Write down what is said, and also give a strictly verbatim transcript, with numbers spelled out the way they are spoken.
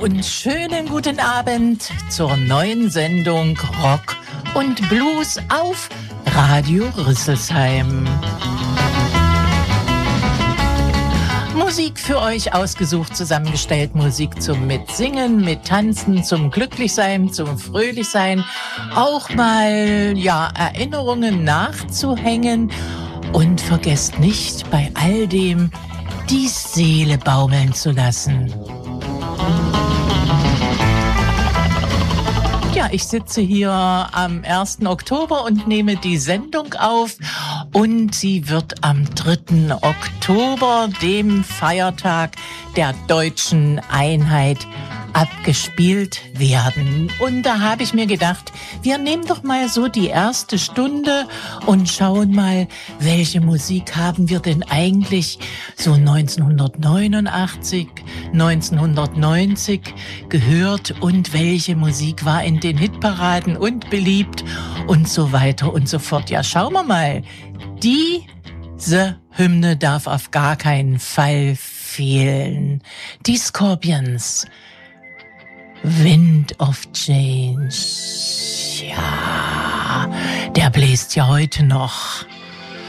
und schönen guten Abend zur neuen Sendung Rock und Blues auf Radio Rüsselsheim. Musik für euch ausgesucht, zusammengestellt, Musik zum Mitsingen, Mittanzen, zum Glücklichsein, zum Fröhlichsein, auch mal, ja, Erinnerungen nachzuhängen und vergesst nicht, bei all dem die Seele baumeln zu lassen. Ja, ich sitze hier am ersten Oktober und nehme die Sendung auf und sie wird am dritten Oktober, dem Feiertag der Deutschen Einheit, abgespielt werden. Und da habe ich mir gedacht, wir nehmen doch mal so die erste Stunde und schauen mal, welche Musik haben wir denn eigentlich so neunzehnhundertneunundachtzig, neunzehnhundertneunzig gehört und welche Musik war in den Hitparaden und beliebt und so weiter und so fort. Ja, schauen wir mal. Diese Hymne darf auf gar keinen Fall fehlen. Die Scorpions. Wind of Change. Ja, der bläst ja heute noch.